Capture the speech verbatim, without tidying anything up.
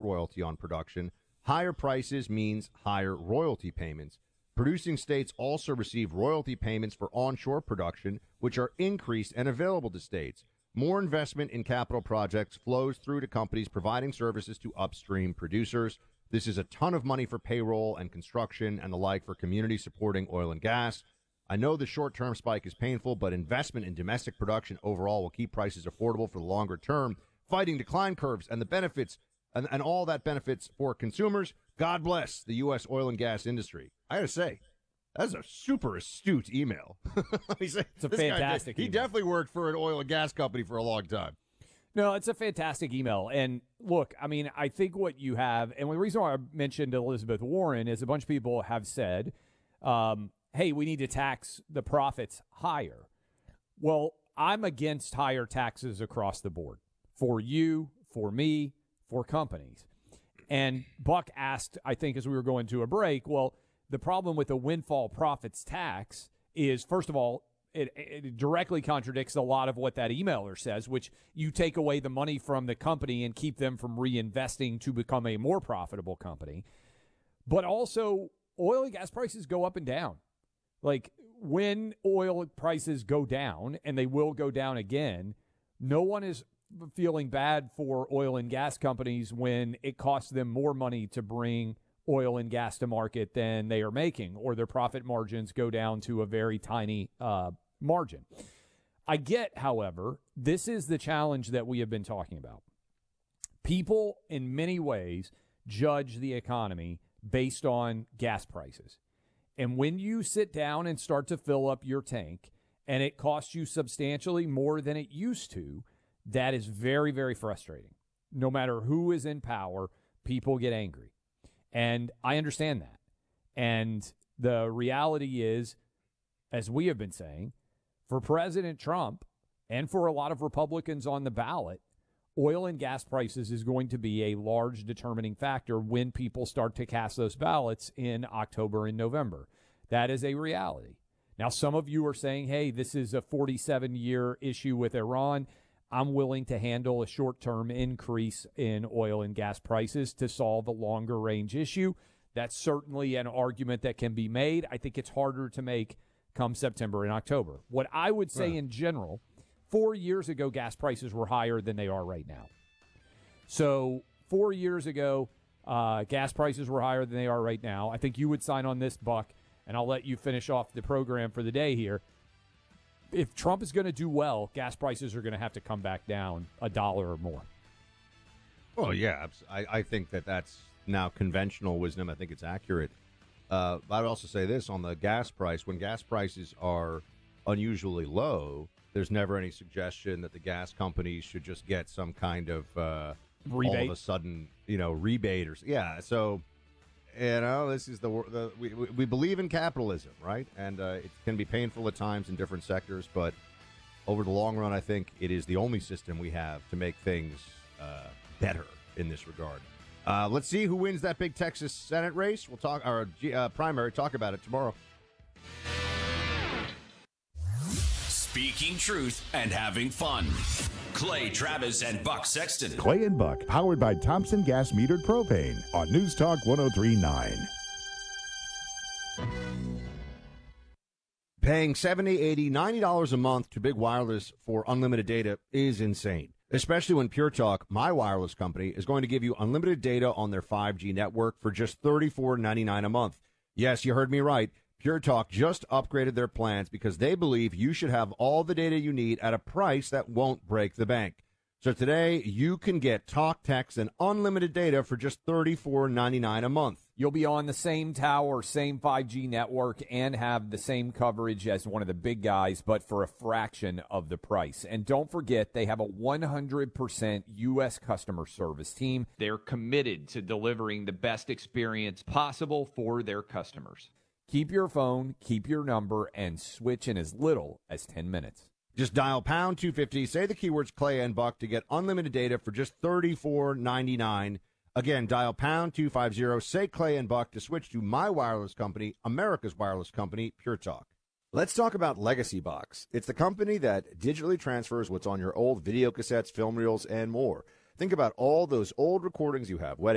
royalty on production. Higher prices means higher royalty payments. Producing states also receive royalty payments for onshore production, which are increased and available to states. More investment in capital projects flows through to companies providing services to upstream producers. This is a ton of money for payroll and construction and the like for communities supporting oil and gas. I know the short-term spike is painful, but investment in domestic production overall will keep prices affordable for the longer term, fighting decline curves and the benefits and, and all that benefits for consumers. God bless the U S oil and gas industry. I got to say, that's a super astute email. Let me say, it's a this fantastic guy, he email. definitely worked for an oil and gas company for a long time. No, it's a fantastic email. And look, I mean, I think what you have, and the reason why I mentioned Elizabeth Warren is a bunch of people have said, um, hey, we need to tax the profits higher. Well, I'm against higher taxes across the board for you, for me, for companies. And Buck asked, I think, as we were going to a break, well, the problem with the windfall profits tax is, first of all, it, it directly contradicts a lot of what that emailer says, which you take away the money from the company and keep them from reinvesting to become a more profitable company. But also, oil and gas prices go up and down. Like, when oil prices go down, and they will go down again, no one is feeling bad for oil and gas companies when it costs them more money to bring oil and gas to market than they are making, or their profit margins go down to a very tiny uh, margin. I get, however, this is the challenge that we have been talking about. People, in many ways, judge the economy based on gas prices. And when you sit down and start to fill up your tank and it costs you substantially more than it used to, that is very, very frustrating. No matter who is in power, people get angry. And I understand that. And the reality is, as we have been saying, for President Trump and for a lot of Republicans on the ballot, oil and gas prices is going to be a large determining factor when people start to cast those ballots in October and November. That is a reality. Now, some of you are saying, hey, this is a forty-seven year issue with Iran. I'm willing to handle a short-term increase in oil and gas prices to solve a longer-range issue. That's certainly an argument that can be made. I think it's harder to make come September and October. What I would say right. in general, four years ago, gas prices were higher than they are right now. So four years ago, uh, gas prices were higher than they are right now. I think you would sign on this, Buck, and I'll let you finish off the program for the day here. If Trump is going to do well, gas prices are going to have to come back down a dollar or more. Well, yeah, I, I think that that's now conventional wisdom. I think it's accurate. Uh, I would also say this on the gas price. When gas prices are unusually low, there's never any suggestion that the gas companies should just get some kind of uh, rebate. All of a sudden, you know, rebate or yeah. So, you know, this is the, the we we believe in capitalism, right? And uh, it can be painful at times in different sectors, but over the long run, I think it is the only system we have to make things uh, better in this regard. Uh, let's see who wins that big Texas Senate race. We'll talk our uh, primary. Talk about it tomorrow. Speaking truth and having fun. Clay Travis and Buck Sexton. Clay and Buck, powered by Thompson Gas Metered Propane on News Talk one oh three point nine. Paying seventy dollars, eighty dollars, ninety dollars a month to Big Wireless for unlimited data is insane, especially when Pure Talk, my wireless company, is going to give you unlimited data on their five G network for just thirty-four ninety-nine a month. Yes, you heard me right. Pure Talk just upgraded their plans because they believe you should have all the data you need at a price that won't break the bank. So today, you can get talk, text, and unlimited data for just thirty-four ninety-nine a month. You'll be on the same tower, same five G network, and have the same coverage as one of the big guys, but for a fraction of the price. And don't forget, they have a one hundred percent U S customer service team. They're committed to delivering the best experience possible for their customers. Keep your phone, keep your number, and switch in as little as ten minutes. Just dial pound two fifty, say the keywords Clay and Buck to get unlimited data for just thirty-four ninety-nine. Again, dial pound two fifty, say Clay and Buck to switch to my wireless company, America's wireless company, Pure Talk. Let's talk about Legacy Box. It's the company that digitally transfers what's on your old video cassettes, film reels, and more. Think about all those old recordings you have, wedding